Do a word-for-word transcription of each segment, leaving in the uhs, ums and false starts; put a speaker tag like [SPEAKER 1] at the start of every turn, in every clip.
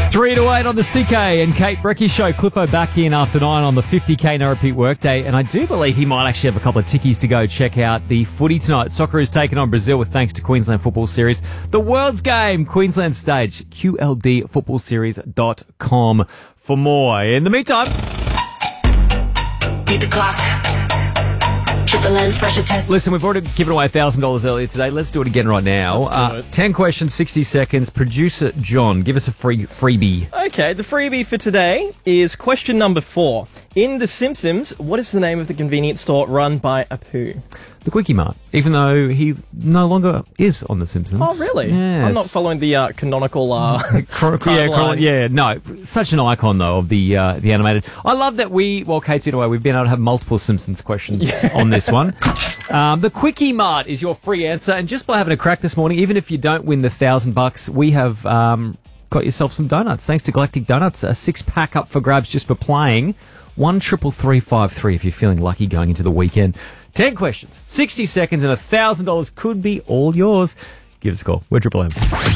[SPEAKER 1] Three to eight on the C K and Kate Brecky Show. Cliffo back in after nine on the fifty K no repeat workday, and I do believe he might actually have a couple of tickies to go check out the footy tonight. Soccer is taken on Brazil with thanks to Queensland Football Series. The World's Game, Queensland Stage, Q L D football series dot com for more. In the meantime,
[SPEAKER 2] beat the clock. Triple M's pressure test.
[SPEAKER 1] Listen, we've already given away one thousand dollars earlier today. Let's do it again right now. Uh, ten questions, sixty seconds. Producer John, give us a free freebie.
[SPEAKER 3] Okay, the freebie for today is question number four. In The Simpsons, what is the name of the convenience store run by Apu?
[SPEAKER 1] The Quickie Mart, even though he no longer is on The Simpsons.
[SPEAKER 3] Oh, really?
[SPEAKER 1] Yes.
[SPEAKER 3] I'm not following the uh, canonical uh,
[SPEAKER 1] Chron- yeah, chron- yeah, no. Such an icon, though, of the uh, the animated. I love that we, while Kate's been away, we've been able to have multiple Simpsons questions yeah. on this one. Um, the Quickie Mart is your free answer, and just by having a crack this morning, even if you don't win the thousand bucks, we have um, got yourself some donuts. Thanks to Galactic Donuts, a six-pack up for grabs just for playing. One triple three five three if you're feeling lucky going into the weekend. Ten questions, sixty seconds, and a thousand dollars could be all yours. Give us a call. We're Triple M.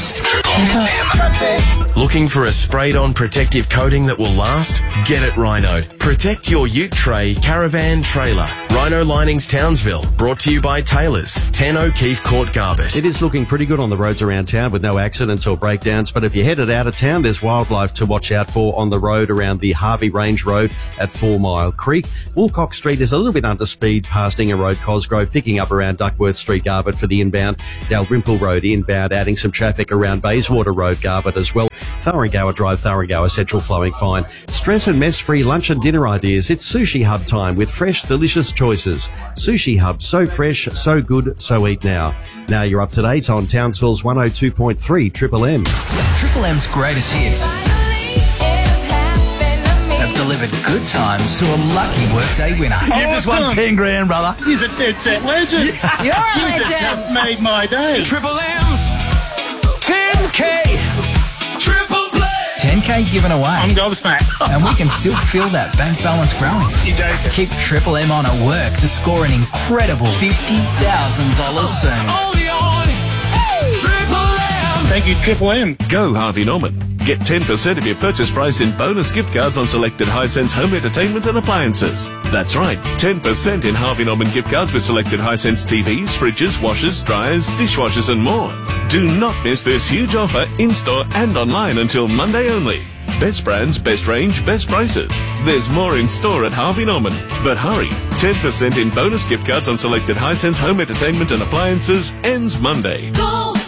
[SPEAKER 4] Looking for a sprayed-on protective coating that will last? Get it Rhinoed. Protect your ute tray, caravan, trailer. Rhino Linings Townsville. Brought to you by Taylors. ten O'Keefe Court, Garbett.
[SPEAKER 5] It is looking pretty good on the roads around town with no accidents or breakdowns, but if you're headed out of town, there's wildlife to watch out for on the road around the Harvey Range Road at Four Mile Creek. Woolcock Street is a little bit under speed past Inga Road, Cosgrove, picking up around Duckworth Street, Garbett for the inbound. Dalrymple Road inbound, adding some traffic around Bayswater Road, Garbett as well. Thurrangower Drive, Thurrangower Central flowing fine. Stress and mess-free lunch and dinner ideas. It's Sushi Hub time with fresh, delicious choices. Sushi Hub, so fresh, so good, so eat now. Now you're up to date on Townsville's one oh two point three Triple M.
[SPEAKER 6] Triple M's greatest hits have delivered good times to a lucky workday winner.
[SPEAKER 7] You just won ten grand, brother. He's a dead set legend.
[SPEAKER 6] You're a legend.
[SPEAKER 7] You just made my day.
[SPEAKER 6] Triple M's ten K. Triple play. ten K given away.
[SPEAKER 7] I'm gobsmacked.
[SPEAKER 6] And we can still feel that bank balance growing.
[SPEAKER 7] You don't.
[SPEAKER 6] Keep Triple M on at work to score an incredible fifty thousand dollars soon.
[SPEAKER 7] Only on Triple M. Thank you, Triple M.
[SPEAKER 8] Go Harvey Norman. Get ten percent of your purchase price in bonus gift cards on selected Hisense home entertainment and appliances. That's right, ten percent in Harvey Norman gift cards with selected Hisense T Vs, fridges, washers, dryers, dishwashers and more. Do not miss this huge offer in-store and online until Monday only. Best brands, best range, best prices. There's more in store at Harvey Norman. But hurry, ten percent in bonus gift cards on selected Hisense home entertainment and appliances ends Monday.
[SPEAKER 2] Go, Harvey,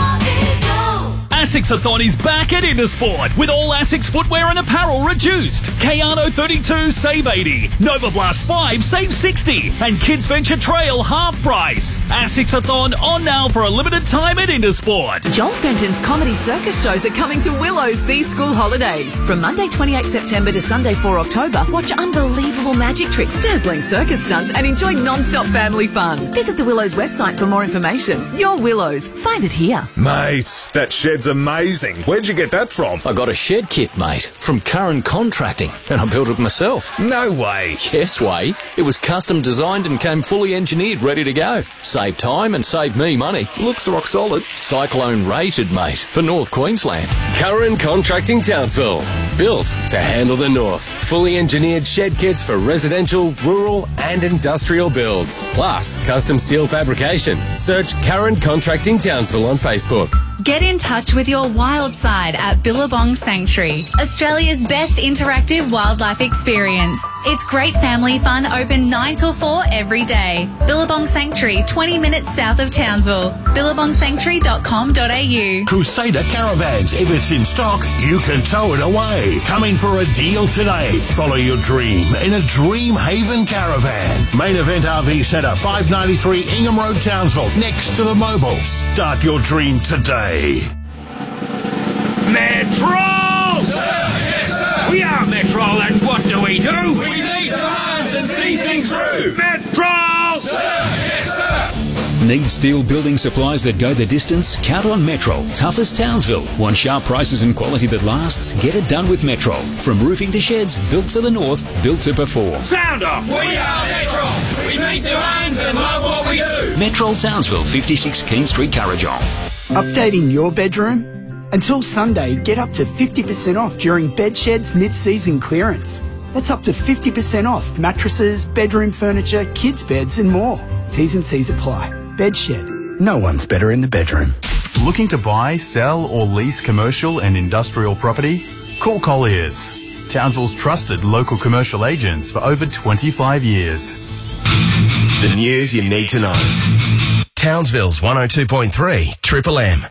[SPEAKER 2] go.
[SPEAKER 9] Asics-a-thon is back at Intersport with all Asics footwear and apparel reduced. Kayano thirty-two save eighty, Nova Blast five save sixty, and Kids Venture Trail half price. Asics-a-thon on now for a limited time at Intersport.
[SPEAKER 10] Joel Fenton's comedy circus shows are coming to Willows these school holidays. From Monday twenty-eighth September to Sunday fourth October, watch unbelievable magic tricks, dazzling circus stunts, and enjoy non-stop family fun. Visit the Willows website for more information. Your Willows. Find it here.
[SPEAKER 11] Mate, that shed's amazing. Where'd you get that from?
[SPEAKER 12] I got a shed kit, mate, from Curran Contracting, and I built it myself.
[SPEAKER 11] No way.
[SPEAKER 12] Yes way. It was custom designed and came fully engineered, ready to go. Save time and save me money.
[SPEAKER 11] Looks rock solid.
[SPEAKER 12] Cyclone rated, mate, for North Queensland.
[SPEAKER 13] Curran Contracting Townsville. Built to handle the north. Fully engineered shed kits for residential, rural and industrial builds. Plus, custom steel fabrication. Search Curran Contracting Townsville on Facebook.
[SPEAKER 14] Get in touch with your wild side at Billabong Sanctuary, Australia's best interactive wildlife experience. It's great family fun, open nine till four every day. Billabong Sanctuary, twenty minutes south of Townsville. billabong sanctuary dot com dot a u.
[SPEAKER 15] Crusader Caravans. If it's in stock, you can tow it away. Come in for a deal today. Follow your dream in a Dream Haven caravan. Main Event R V Centre, five ninety-three Ingham Road, Townsville, next to the Mobil. Start your dream today.
[SPEAKER 9] Metro!
[SPEAKER 7] Sir, yes, sir.
[SPEAKER 9] We are Metro, and what do we do?
[SPEAKER 7] We meet demands and see things through.
[SPEAKER 9] Metro!
[SPEAKER 7] Sir, yes, sir.
[SPEAKER 16] Need steel building supplies that go the distance? Count on Metro. Tough as Townsville. Want sharp prices and quality that lasts? Get it done with Metro. From roofing to sheds, built for the north, built to perform.
[SPEAKER 9] Sound off!
[SPEAKER 7] We are Metro. We meet demands and love what we do.
[SPEAKER 16] Metro Townsville, fifty-six Keene Street, Currajong.
[SPEAKER 17] Updating your bedroom? Until Sunday, get up to fifty percent off during Bedshed's mid-season clearance. That's up to fifty percent off mattresses, bedroom furniture, kids' beds and more. T's and C's apply. Bedshed. No one's better in the bedroom.
[SPEAKER 18] Looking to buy, sell or lease commercial and industrial property? Call Colliers, Townsville's trusted local commercial agents for over twenty-five years.
[SPEAKER 4] The news you need to know. Townsville's one oh two point three Triple M.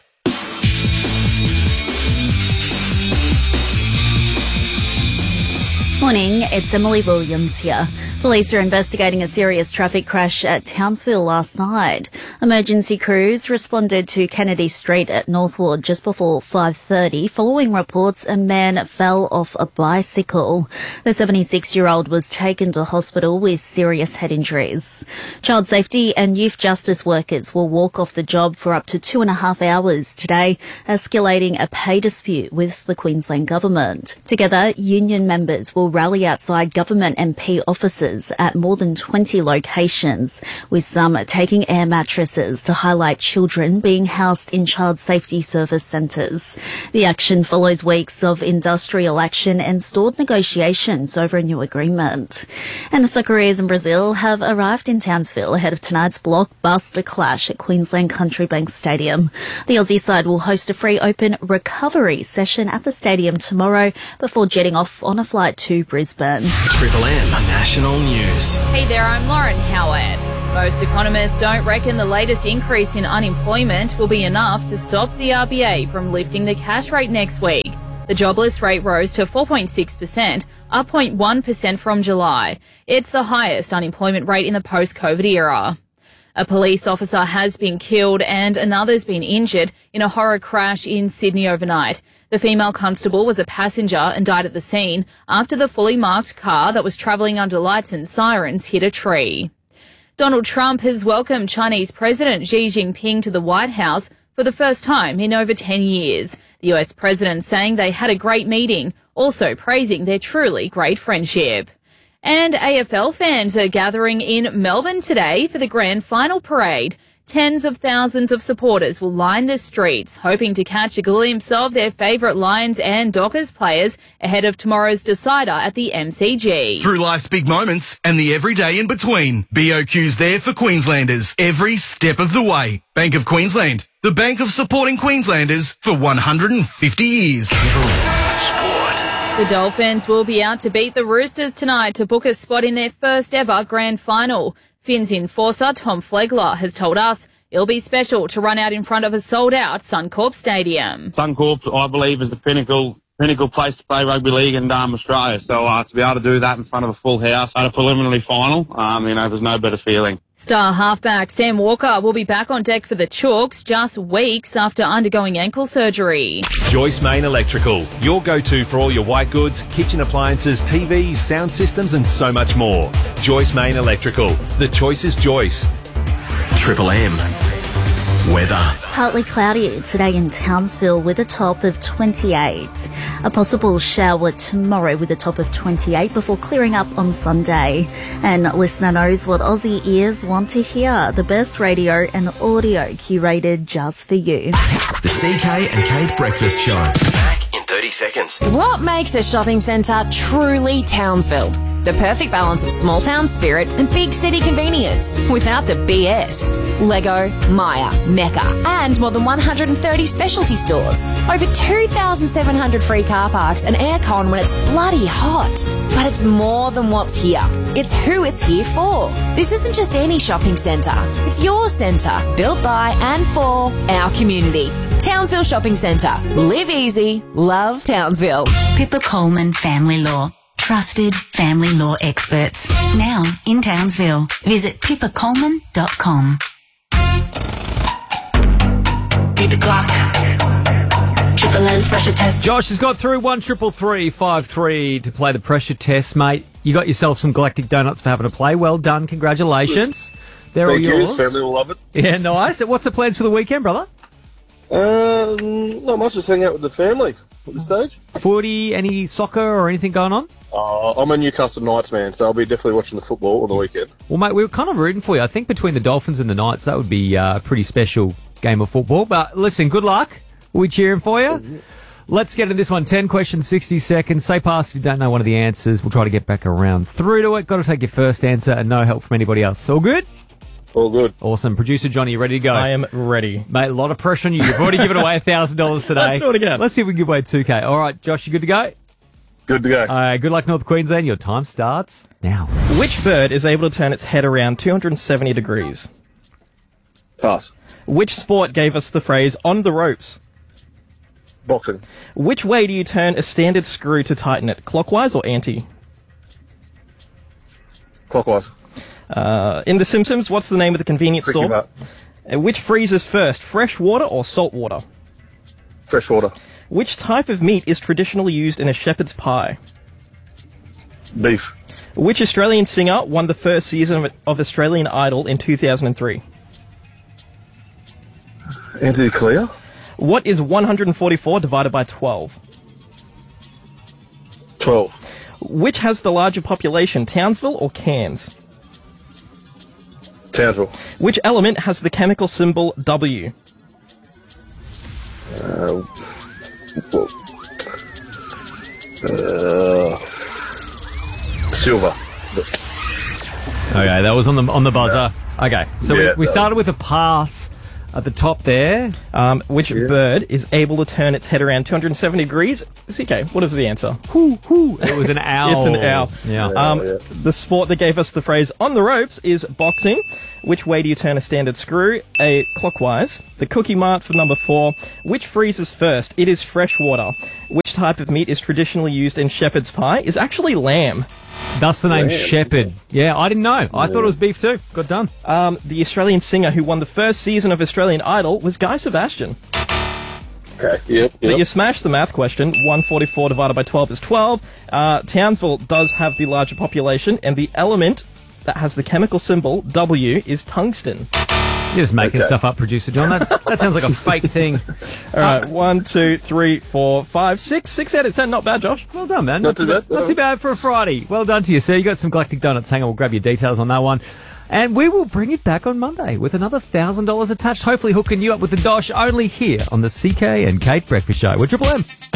[SPEAKER 19] Morning, it's Emily Williams here. Police are investigating a serious traffic crash at Townsville last night. Emergency crews responded to Kennedy Street at Northwood just before five thirty following reports a man fell off a bicycle. The seventy-six-year-old was taken to hospital with serious head injuries. Child safety and youth justice workers will walk off the job for up to two and a half hours today, escalating a pay dispute with the Queensland Government. Together, union members will rally outside government M P offices at more than twenty locations, with some taking air mattresses to highlight children being housed in child safety service centres. The action follows weeks of industrial action and stalled negotiations over a new agreement. And the Socceroos in Brazil have arrived in Townsville ahead of tonight's blockbuster clash at Queensland Country Bank Stadium. The Aussie side will host a free open recovery session at the stadium tomorrow before jetting off on a flight to Brisbane.
[SPEAKER 4] Triple M National News.
[SPEAKER 20] Hey there, I'm Lauren Howard. Most economists don't reckon the latest increase in unemployment will be enough to stop the R B A from lifting the cash rate next week. The jobless rate rose to four point six percent, up zero point one percent from July. It's the highest unemployment rate in the post-COVID era. A police officer has been killed and another's been injured in a horror crash in Sydney overnight. The female constable was a passenger and died at the scene after the fully marked car that was travelling under lights and sirens hit a tree. Donald Trump has welcomed Chinese President Xi Jinping to the White House for the first time in over ten years. The U S president saying they had a great meeting, also praising their truly great friendship. And A F L fans are gathering in Melbourne today for the grand final parade. Tens of thousands of supporters will line the streets, hoping to catch a glimpse of their favourite Lions and Dockers players ahead of tomorrow's decider at the M C G.
[SPEAKER 6] Through life's big moments and the everyday in between, B O Q's there for Queenslanders every step of the way. Bank of Queensland, the bank of supporting Queenslanders for one hundred fifty years.
[SPEAKER 20] The Dolphins will be out to beat the Roosters tonight to book a spot in their first ever grand final. Finns enforcer Tom Flegler has told us it'll be special to run out in front of a sold-out Suncorp Stadium.
[SPEAKER 21] Suncorp, I believe, is the pinnacle pinnacle place to play rugby league in um, Australia. So uh, to be able to do that in front of a full house at a preliminary final, um, you know, there's no better feeling.
[SPEAKER 20] Star halfback Sam Walker will be back on deck for the Chooks just weeks after undergoing ankle surgery.
[SPEAKER 22] Joyce Main Electrical, your go-to for all your white goods, kitchen appliances, T Vs, sound systems and so much more. Joyce Main Electrical. The choice is Joyce.
[SPEAKER 4] Triple M. Weather.
[SPEAKER 19] Partly cloudy today in Townsville with a top of twenty-eight. A possible shower tomorrow with a top of twenty-eight before clearing up on Sunday. And listener knows what Aussie ears want to hear. The best radio and audio curated just for you.
[SPEAKER 4] The C K and Kate Breakfast Show. Back in thirty seconds.
[SPEAKER 23] What makes a shopping centre truly Townsville? The perfect balance of small town spirit and big city convenience without the B S. Lego, Maya, Mecca, and more than one hundred thirty specialty stores. Over two thousand seven hundred free car parks and aircon when it's bloody hot. But it's more than what's here. It's who it's here for. This isn't just any shopping centre. It's your centre, built by and for our community. Townsville Shopping Centre. Live easy. Love Townsville.
[SPEAKER 24] Pippa Coleman Family Law. Trusted family law experts. Now in Townsville. Visit pippa coleman dot com.
[SPEAKER 2] Beat the clock. Triple M's pressure test.
[SPEAKER 1] Josh has got through one triple three five three to play the pressure test, mate. You got yourself some Galactic Donuts for having a play. Well done. Congratulations. They're
[SPEAKER 25] Thank
[SPEAKER 1] all yours.
[SPEAKER 25] you. Family will love it.
[SPEAKER 1] Yeah, nice. What's the plans for the weekend, brother?
[SPEAKER 25] Um, not much. Just hang out with the family at this stage.
[SPEAKER 1] Footy, any soccer or anything going on?
[SPEAKER 25] Uh, I'm a Newcastle Knights man, so I'll be definitely watching the football on the weekend.
[SPEAKER 1] Well, mate, we were kind of rooting for you. I think between the Dolphins and the Knights, that would be uh, a pretty special game of football. But listen, good luck. We cheering for you? Let's get into this one. ten questions, sixty seconds. Say pass if you don't know one of the answers. We'll try to get back around through to it. Got to take your first answer and no help from anybody else. All good?
[SPEAKER 25] All good.
[SPEAKER 1] Awesome. Producer Johnny, you ready to go?
[SPEAKER 3] I am ready.
[SPEAKER 1] Mate, a lot of pressure on you. You've already given away one thousand dollars today.
[SPEAKER 3] Let's do it again.
[SPEAKER 1] Let's see if we can give away two K. All right, Josh, you good to go?
[SPEAKER 25] Good to go.
[SPEAKER 1] All right, good luck, North Queensland. Your time starts now.
[SPEAKER 3] Which bird is able to turn its head around two hundred seventy degrees?
[SPEAKER 25] Pass.
[SPEAKER 3] Which sport gave us the phrase on the ropes?
[SPEAKER 25] Boxing.
[SPEAKER 3] Which way do you turn a standard screw to tighten it? Clockwise or anti?
[SPEAKER 25] Clockwise.
[SPEAKER 3] Uh, in The Simpsons, what's the name of the convenience
[SPEAKER 25] Quickie
[SPEAKER 3] store?
[SPEAKER 25] Mart.
[SPEAKER 3] Uh, which freezes first, fresh water or salt water?
[SPEAKER 25] Fresh water.
[SPEAKER 3] Which type of meat is traditionally used in a shepherd's pie?
[SPEAKER 25] Beef.
[SPEAKER 3] Which Australian singer won the first season of, of Australian Idol in two thousand three?
[SPEAKER 25] Anthony Clear.
[SPEAKER 3] What is one hundred forty-four divided by twelve?
[SPEAKER 25] twelve.
[SPEAKER 3] Which has the larger population, Townsville or Cairns?
[SPEAKER 25] Townsville.
[SPEAKER 3] Which element has the chemical symbol W?
[SPEAKER 25] Uh, well, uh, silver.
[SPEAKER 1] Okay, that was on the on the buzzer. Okay, so
[SPEAKER 25] Yeah,
[SPEAKER 1] we, we
[SPEAKER 25] that-
[SPEAKER 1] started with a pass at the top there.
[SPEAKER 3] Um, which bird is able to turn its head around two hundred seventy degrees? C K, what is the answer?
[SPEAKER 1] Whoo, whoo. It was an owl.
[SPEAKER 3] It's an owl.
[SPEAKER 1] Yeah.
[SPEAKER 3] Um, the sport that gave us the phrase on the ropes is boxing. Which way do you turn a standard screw? A clockwise. The Cookie Mart for number four. Which freezes first? It is fresh water. Which type of meat is traditionally used in shepherd's pie? Is actually lamb.
[SPEAKER 1] Thus the name
[SPEAKER 3] Lamb.
[SPEAKER 1] Shepherd. Yeah, I didn't know. I thought it was beef too. Got done.
[SPEAKER 3] Um, the Australian singer who won the first season of Australian Idol was Guy Sebastian.
[SPEAKER 25] Okay, yep,
[SPEAKER 3] But
[SPEAKER 25] yep.
[SPEAKER 3] you smashed the math question. one forty-four divided by twelve is twelve. Uh, Townsville does have the larger population, and the element that has the chemical symbol W is tungsten.
[SPEAKER 1] You're just making
[SPEAKER 3] Okay.
[SPEAKER 1] stuff up, Producer John. That, that sounds like a fake thing.
[SPEAKER 3] All right, one, two, three, four, five, six. Six out of ten. Not bad, Josh.
[SPEAKER 1] Well done, man.
[SPEAKER 25] Not too bad.
[SPEAKER 1] Not too bad for a Friday. Well done to you, sir. You got some Galactic Donuts. Hang on, we'll grab your details on that one. And we will bring it back on Monday with another one thousand dollars attached, hopefully hooking you up with the dosh only here on the C K and Kate Breakfast Show. We're Triple M.